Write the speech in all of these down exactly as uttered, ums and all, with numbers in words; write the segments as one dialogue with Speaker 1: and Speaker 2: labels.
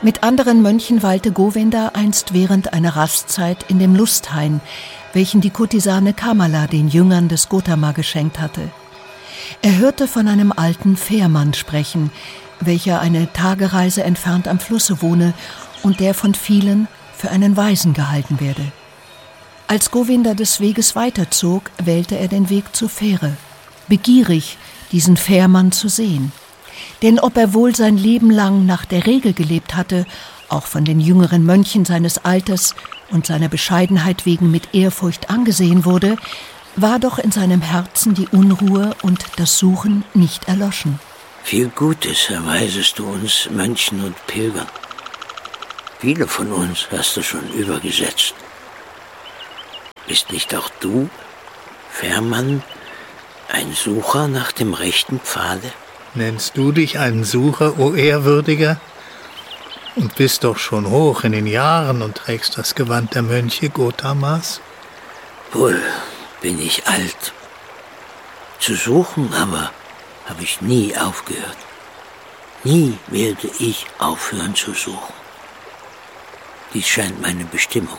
Speaker 1: Mit anderen Mönchen weilte Govinda einst während einer Rastzeit in dem Lusthain, welchen die Kurtisane Kamala den Jüngern des Gotama geschenkt hatte. Er hörte von einem alten Fährmann sprechen, welcher eine Tagereise entfernt am Flusse wohne und der von vielen für einen Weisen gehalten werde. Als Govinda des Weges weiterzog, wählte er den Weg zur Fähre, begierig, diesen Fährmann zu sehen. Denn ob er wohl sein Leben lang nach der Regel gelebt hatte, auch von den jüngeren Mönchen seines Alters und seiner Bescheidenheit wegen mit Ehrfurcht angesehen wurde, war doch in seinem Herzen die Unruhe und das Suchen nicht erloschen.
Speaker 2: Viel Gutes erweisest du uns Mönchen und Pilgern. Viele von uns hast du schon übergesetzt. Bist nicht auch du, Fährmann, ein Sucher nach dem rechten Pfade?
Speaker 3: Nennst du dich einen Sucher, o Ehrwürdiger? Und bist doch schon hoch in den Jahren und trägst das Gewand der Mönche Gotamas?
Speaker 2: Wohl bin ich alt. Zu suchen aber habe ich nie aufgehört. Nie werde ich aufhören zu suchen. Dies scheint meine Bestimmung.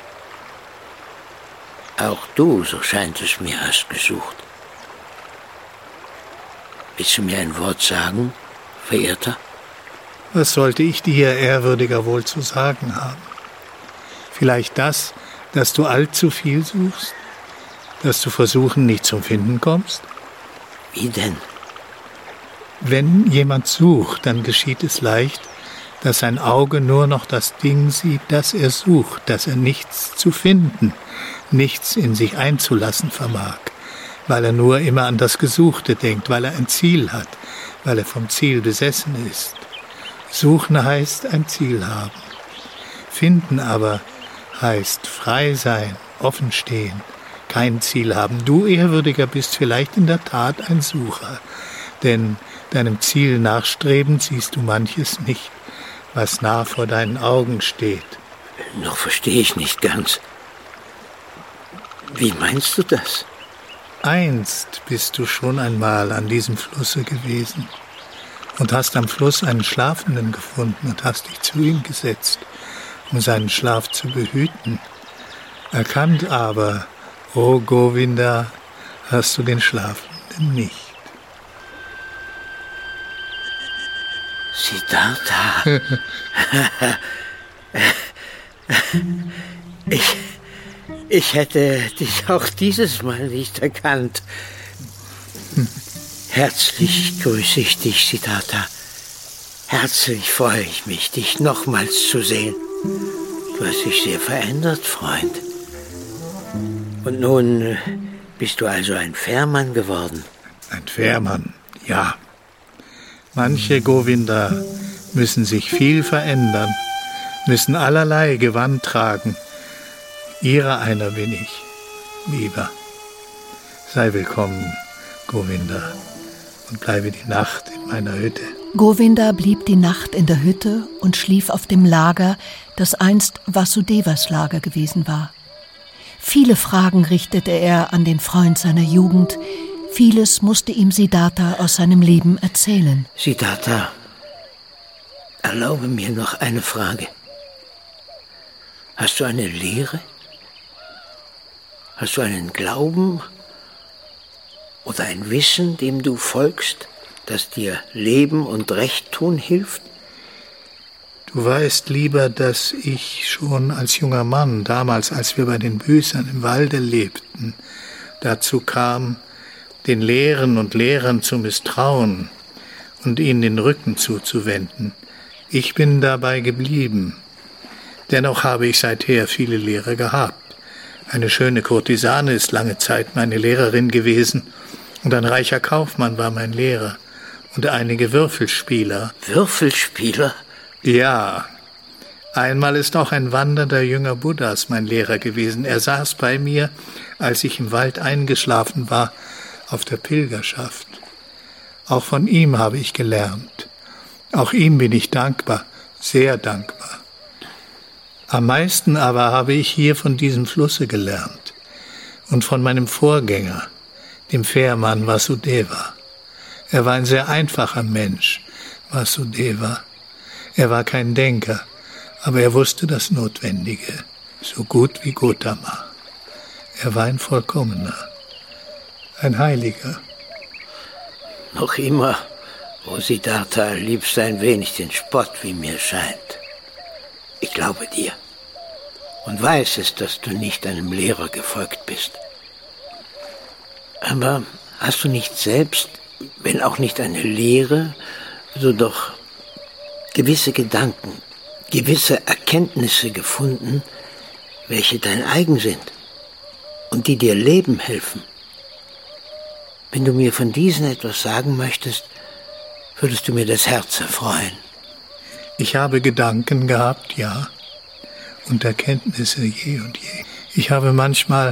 Speaker 2: Auch du, so scheint es mir, hast gesucht. Willst du mir ein Wort sagen, Verehrter?
Speaker 3: Was sollte ich dir, Ehrwürdiger, wohl zu sagen haben? Vielleicht das, dass du allzu viel suchst? Dass du versuchen nicht zum Finden kommst?
Speaker 2: Wie denn?
Speaker 3: Wenn jemand sucht, dann geschieht es leicht, dass sein Auge nur noch das Ding sieht, das er sucht, dass er nichts zu finden, nichts in sich einzulassen vermag, weil er nur immer an das Gesuchte denkt, weil er ein Ziel hat, weil er vom Ziel besessen ist. Suchen heißt ein Ziel haben. Finden aber heißt frei sein, offen stehen, kein Ziel haben. Du, Ehrwürdiger, bist vielleicht in der Tat ein Sucher, denn deinem Ziel nachstrebend siehst du manches nicht, was nah vor deinen Augen steht.
Speaker 2: Noch verstehe ich nicht ganz. Wie meinst du das?
Speaker 3: Einst bist du schon einmal an diesem Flusse gewesen und hast am Fluss einen Schlafenden gefunden und hast dich zu ihm gesetzt, um seinen Schlaf zu behüten. Erkannt aber, o Govinda, hast du den Schlafenden nicht.
Speaker 2: Siddhartha. ich, ich hätte dich auch dieses Mal nicht erkannt. Herzlich grüße ich dich, Siddhartha. Herzlich freue ich mich, dich nochmals zu sehen. Du hast dich sehr verändert, Freund. Und nun bist du also ein Fährmann geworden?
Speaker 3: Ein Fährmann, ja. Manche, Govinda, müssen sich viel verändern, müssen allerlei Gewand tragen. Ihrer einer bin ich, lieber. Sei willkommen, Govinda, und bleibe die Nacht in meiner Hütte.
Speaker 1: Govinda blieb die Nacht in der Hütte und schlief auf dem Lager, das einst Vasudevas Lager gewesen war. Viele Fragen richtete er an den Freund seiner Jugend. Vieles musste ihm Siddhartha aus seinem Leben erzählen.
Speaker 2: Siddhartha, erlaube mir noch eine Frage. Hast du eine Lehre? Hast du einen Glauben oder ein Wissen, dem du folgst, das dir Leben und Recht tun hilft?
Speaker 3: Du weißt, lieber, dass ich schon als junger Mann, damals, als wir bei den Büßern im Walde lebten, dazu kam, den Lehren und Lehrern zu misstrauen und ihnen den Rücken zuzuwenden. Ich bin dabei geblieben. Dennoch habe ich seither viele Lehrer gehabt. Eine schöne Kurtisane ist lange Zeit meine Lehrerin gewesen und ein reicher Kaufmann war mein Lehrer und einige Würfelspieler.
Speaker 2: Würfelspieler?
Speaker 3: Ja. Einmal ist auch ein wandernder jünger Buddhas mein Lehrer gewesen. Er saß bei mir, als ich im Wald eingeschlafen war, auf der Pilgerschaft. Auch von ihm habe ich gelernt. Auch ihm bin ich dankbar, sehr dankbar. Am meisten aber habe ich hier von diesem Flusse gelernt und von meinem Vorgänger, dem Fährmann Vasudeva. Er war ein sehr einfacher Mensch, Vasudeva. Er war kein Denker, aber er wusste das Notwendige, so gut wie Gotama. Er war ein Vollkommener, ein Heiliger.
Speaker 2: Noch immer, wo Siddhartha, liebst ein wenig den Spott, wie mir scheint. Ich glaube dir und weiß es, dass du nicht einem Lehrer gefolgt bist. Aber hast du nicht selbst, wenn auch nicht eine Lehre, so doch gewisse Gedanken, gewisse Erkenntnisse gefunden, welche dein eigen sind und die dir Leben helfen? Wenn du mir von diesen etwas sagen möchtest, würdest du mir das Herz erfreuen.
Speaker 3: Ich habe Gedanken gehabt, ja, und Erkenntnisse je und je. Ich habe manchmal